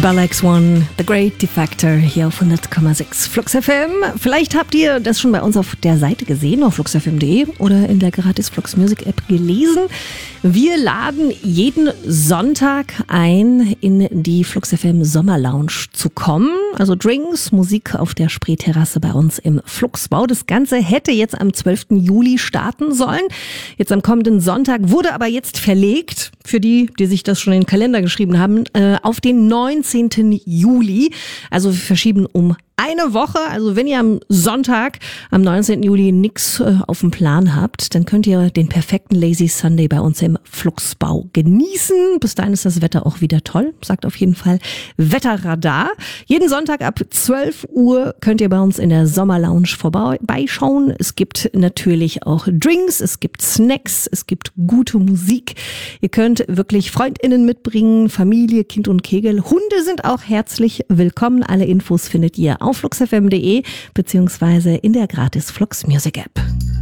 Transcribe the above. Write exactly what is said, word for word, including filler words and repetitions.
Bella X One, The Great Defector, hier auf hundert Komma sechs Flux F M. Vielleicht habt ihr das schon bei uns auf der Seite gesehen, auf flux f m punkt de oder in der gratis Flux Music App gelesen. Wir laden jeden Sonntag ein, in die Flux F M Sommer Lounge zu kommen. Also Drinks, Musik auf der Spreeterrasse bei uns im Fluxbau. Das Ganze hätte jetzt am zwölften Juli starten sollen. Jetzt am kommenden Sonntag wurde aber jetzt verlegt, für die, die sich das schon in den Kalender geschrieben haben, äh, auf den neunzehnten Juli. Also wir verschieben um eine Woche. Also wenn ihr am Sonntag, am neunzehnten Juli nichts äh, auf dem Plan habt, dann könnt ihr den perfekten Lazy Sunday bei uns im Fluxbau genießen. Bis dahin ist das Wetter auch wieder toll, sagt auf jeden Fall Wetterradar. Jeden Sonntag ab zwölf Uhr könnt ihr bei uns in der Sommerlounge vorbeischauen. Es gibt natürlich auch Drinks, es gibt Snacks, es gibt gute Musik. Ihr könnt wirklich FreundInnen mitbringen, Familie, Kind und Kegel. Hunde sind auch herzlich willkommen. Alle Infos findet ihr auf flux f m punkt de beziehungsweise in der gratis Flux Music App.